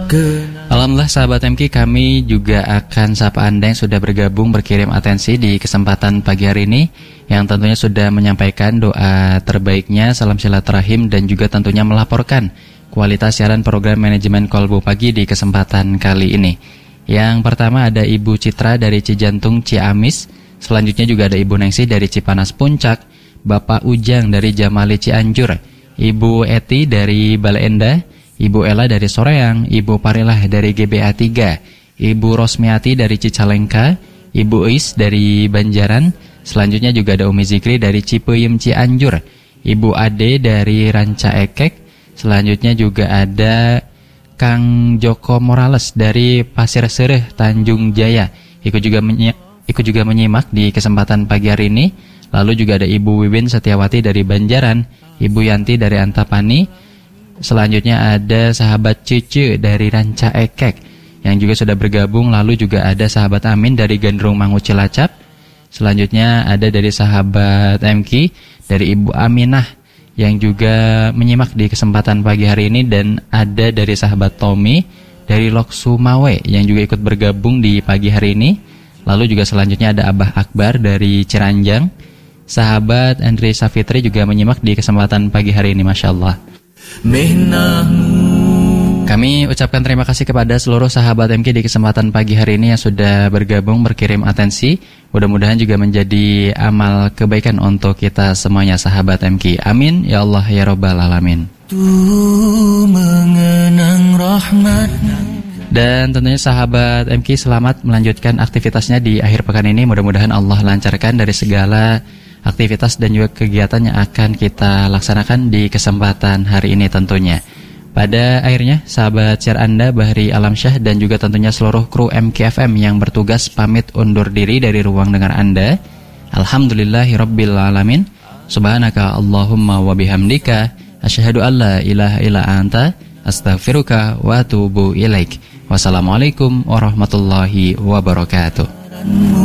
Alhamdulillah sahabat MK, kami juga akan sapa Anda yang sudah bergabung berkirim atensi di kesempatan pagi hari ini, yang tentunya sudah menyampaikan doa terbaiknya, salam silaturahim, dan juga tentunya melaporkan kualitas siaran program manajemen Kolbu Pagi di kesempatan kali ini. Yang pertama ada Ibu Citra dari Cijantung Ciamis, selanjutnya juga ada Ibu Nengsi dari Cipanas Puncak, Bapak Ujang dari Jamali Cianjur, Ibu Eti dari Baleendah, Ibu Ella dari Soreang, Ibu Parilah dari GBA 3, Ibu Rosmiati dari Cicalengka, Ibu Is dari Banjaran, selanjutnya juga ada Umi Zikri dari Cipeyem Cianjur, Ibu Ade dari Ranca Ekek, selanjutnya juga ada Kang Joko Morales dari Pasir Sereh Tanjung Jaya, ikut juga menyimak di kesempatan pagi hari ini. Lalu juga ada Ibu Wiwin Setiawati dari Banjaran, Ibu Yanti dari Antapani. Selanjutnya ada sahabat Cici dari Ranca Ekek yang juga sudah bergabung. Lalu juga ada sahabat Amin dari Gandrung Mangu Cilacap. Selanjutnya ada dari sahabat MK dari Ibu Aminah yang juga menyimak di kesempatan pagi hari ini. Dan ada dari sahabat Tommy dari Lok Sumawe yang juga ikut bergabung di pagi hari ini. Lalu juga selanjutnya ada Abah Akbar dari Ciranjang. Sahabat Andri Safitri juga menyimak di kesempatan pagi hari ini, Masya Allah. Kami ucapkan terima kasih kepada seluruh sahabat MK di kesempatan pagi hari ini yang sudah bergabung berkirim atensi. Mudah-mudahan juga menjadi amal kebaikan untuk kita semuanya sahabat MK. Amin ya Allah ya Rabbal Alamin. Dan tentunya sahabat MK selamat melanjutkan aktivitasnya di akhir pekan ini. Mudah-mudahan Allah lancarkan dari segala aktivitas dan juga kegiatan yang akan kita laksanakan di kesempatan hari ini tentunya. Pada akhirnya, sahabat share Anda Bahri Alamsyah dan juga tentunya seluruh kru MKFM yang bertugas pamit undur diri dari ruang dengar Anda. Alhamdulillahirabbil alamin. Subhanaka Allahumma wa bihamdika asyhadu an la ilaha illa anta astaghfiruka wa atubu ilaik. Wassalamualaikum warahmatullahi wabarakatuh.